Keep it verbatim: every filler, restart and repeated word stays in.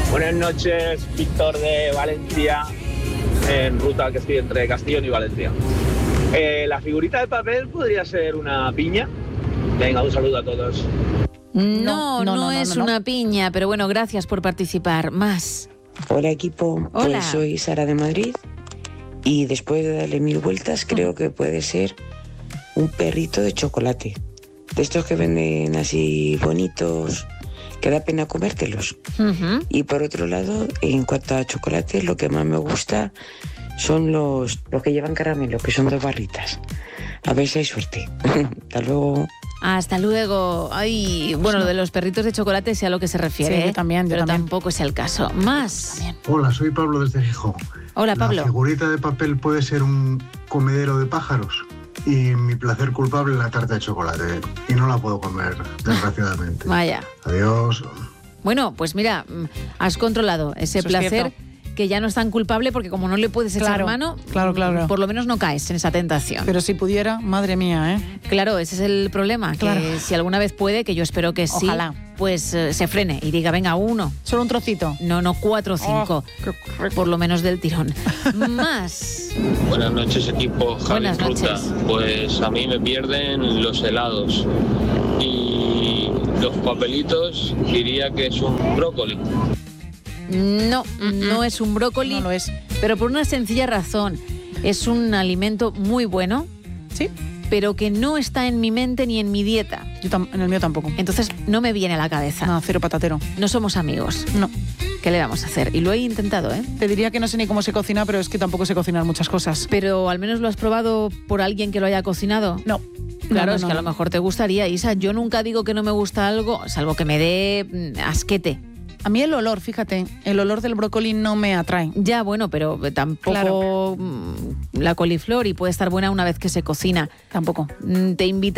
Buenas noches, Víctor de Valencia, en ruta que estoy entre Castellón y Valencia. Eh, ¿La figurita de papel podría ser una piña? Venga, un saludo a todos. No, no, no, no es no, no. una piña, pero bueno, gracias por participar. Más. Hola equipo, Hola. pues soy Sara de Madrid y después de darle mil vueltas creo que puede ser un perrito de chocolate. De estos que venden así bonitos, que da pena comértelos. Uh-huh. Y por otro lado, en cuanto a chocolate, lo que más me gusta son los, los que llevan caramelo, que son dos barritas. A ver si hay suerte. Hasta luego. Hasta luego. Ay, bueno, lo de los perritos de chocolate sé a lo que se refiere, Sí, yo ¿eh? también, yo pero también. tampoco es el caso. Más. Hola, soy Pablo desde Gijón. Hola, Pablo. La figurita de papel puede ser un comedero de pájaros y mi placer culpable la tarta de chocolate. Y no la puedo comer, desgraciadamente. Vaya. Adiós. Bueno, pues mira, mm, has controlado ese Eso es placer cierto. que ya no es tan culpable porque como no le puedes echar Claro, mano, claro, mm, claro. por lo menos no caes en esa tentación. Pero si pudiera, madre mía, ¿eh? Claro, ese es el problema, que Claro. si alguna vez puede, que yo espero que sí, Ojalá. pues eh, se frene y diga, venga, uno. Solo un trocito. No, no, cuatro o cinco, Oh, qué rico. por lo menos del tirón. Más. Buenas noches, equipo Javi Buenas Ruta. noches. Pues a mí me pierden los helados y los papelitos diría que es un brócoli. No, no es un brócoli, No lo es. pero por una sencilla razón. Es un alimento muy bueno, ¿Sí? pero que no está en mi mente ni en mi dieta. Yo tam- en el mío tampoco. Entonces no me viene a la cabeza. No, cero patatero. No somos amigos. No. ¿Qué le vamos a hacer? Y lo he intentado, ¿eh? Te diría que no sé ni cómo se cocina, pero es que tampoco sé cocinar muchas cosas. Pero al menos lo has probado por alguien que lo haya cocinado. No. Claro, No, no, es que no, a lo no. mejor te gustaría, Isa. Yo nunca digo que no me gusta algo, salvo que me dé mm, asquete. A mí el olor, fíjate, el olor del brócoli no me atrae. Ya, bueno, pero tampoco Claro. mm, la coliflor y puede estar buena una vez que se cocina. Tampoco. Mm, Te invita